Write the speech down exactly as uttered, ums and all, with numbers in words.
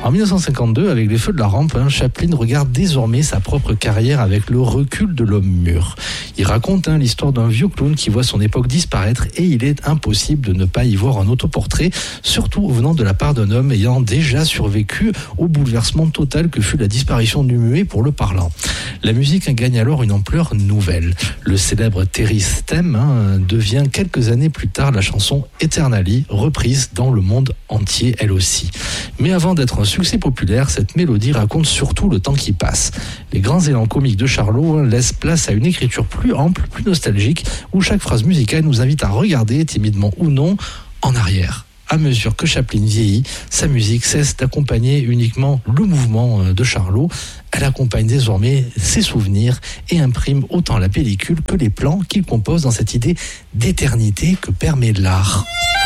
En dix-neuf cent cinquante-deux, avec les feux de la rampe, hein, Chaplin regarde désormais sa propre carrière avec le recul de l'homme mûr. Il raconte hein, l'histoire d'un vieux clown qui voit son époque disparaître et il est impossible de ne pas y voir un autoportrait, surtout venant de la part d'un homme ayant déjà survécu au bouleversement total que fut la disparition du muet pour le parlant. La musique gagne alors une ampleur nouvelle. Le célèbre Terry's Theme hein, devient quelques années plus tard la chanson Eternally, reprise dans le monde entier elle aussi. Mais avant d'être un succès populaire, cette mélodie raconte surtout le temps qui passe. Les grands élans comiques de Charlot hein, laissent place à une écriture plus ample, plus nostalgique, où chaque phrase musicale nous invite à regarder, timidement ou non, en arrière. À mesure que Chaplin vieillit, sa musique cesse d'accompagner uniquement le mouvement de Charlot. Elle accompagne désormais ses souvenirs et imprime autant la pellicule que les plans qu'il compose dans cette idée d'éternité que permet l'art.